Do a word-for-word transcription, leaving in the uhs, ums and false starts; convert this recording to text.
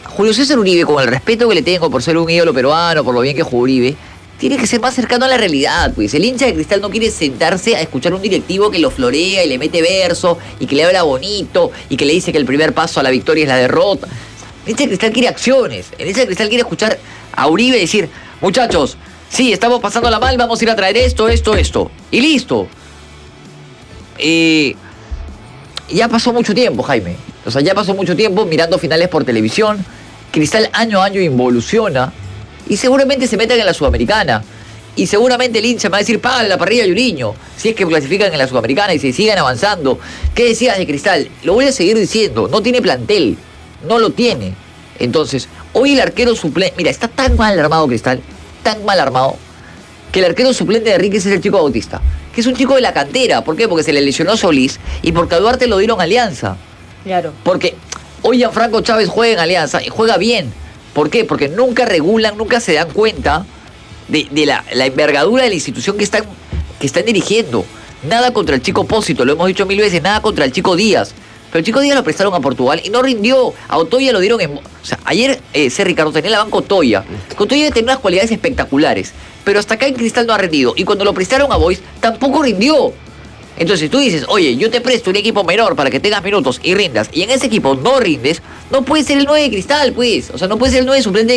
Julio César Uribe, con el respeto que le tengo por ser un ídolo peruano, por lo bien que jugó Uribe, tiene que ser más cercano a la realidad, pues. El hincha de Cristal no quiere sentarse a escuchar un directivo que lo florea y le mete verso, y que le habla bonito, y que le dice que el primer paso a la victoria es la derrota. El hincha de Cristal quiere acciones. El hincha de Cristal quiere escuchar a Uribe decir, muchachos, sí, estamos pasándola mal, vamos a ir a traer esto, esto, esto. Y listo. Eh, ya pasó mucho tiempo, Jaime. O sea, ya pasó mucho tiempo mirando finales por televisión. Cristal año a año involuciona. Y seguramente se metan en la Sudamericana. Y seguramente el hincha me va a decir, págale la parrilla a Yuriño. Si es que clasifican en la Sudamericana y se siguen avanzando. ¿Qué decías de Cristal? Lo voy a seguir diciendo. No tiene plantel. No lo tiene. Entonces, hoy el arquero suplente... Mira, está tan mal armado Cristal. Tan mal armado. Que el arquero suplente de Enríquez es el Chico Bautista. Que es un chico de la cantera. ¿Por qué? Porque se le lesionó Solís. Y porque a Duarte lo dieron Alianza. Claro. Porque hoy Gianfranco Chávez juega en Alianza. Y juega bien. ¿Por qué? Porque nunca regulan, nunca se dan cuenta de, de la, la envergadura de la institución que están, que están dirigiendo. Nada contra el chico Pósito, lo hemos dicho mil veces, nada contra el chico Díaz. Pero el chico Díaz lo prestaron a Portugal y no rindió. A Otoya lo dieron en... O sea, ayer, eh, C. Ricardo, tenía la banca Otoya. Otoya tenía unas cualidades espectaculares. Pero hasta acá en Cristal no ha rendido. Y cuando lo prestaron a Boys, tampoco rindió. Entonces tú dices, oye, yo te presto un equipo menor para que tengas minutos y rindas, y en ese equipo no rindes, no puede ser el nueve de Cristal, pues. O sea, no puede ser el nueve suplente de